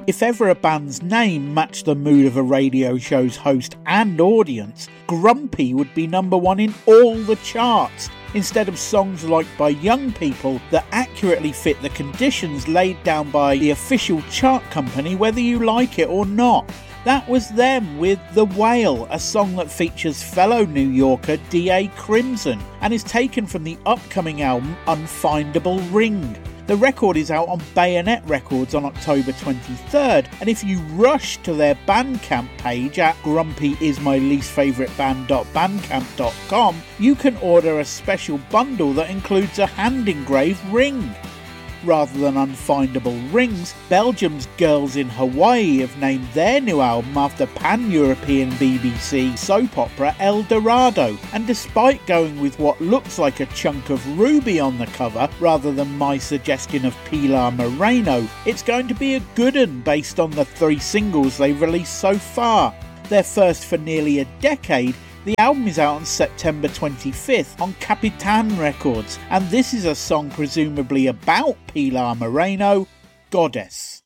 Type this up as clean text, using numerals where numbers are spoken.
If ever a band's name matched the mood of a radio show's host and audience, Grumpy would be number one in all the charts, instead of songs liked by young people that accurately fit the conditions laid down by the official chart company, whether you like it or not. That was them with The Whale, a song that features fellow New Yorker D.A. Crimson and is taken from the upcoming album Unfindable Ring. The record is out on Bayonet Records on October 23rd, and if you rush to their Bandcamp page at grumpyismyleastfavoriteband.bandcamp.com, you can order a special bundle that includes a hand-engraved ring. Rather than Unfindable Rings, Belgium's Girls in Hawaii have named their new album after pan-European BBC soap opera El Dorado, and despite going with what looks like a chunk of Ruby on the cover rather than my suggestion of Pilar Moreno, it's going to be a good one based on the 3 singles they've released so far. Their first for nearly a decade, the album is out on September 25th on Capitan Records, and this is a song presumably about Pilar Moreno, Goddess.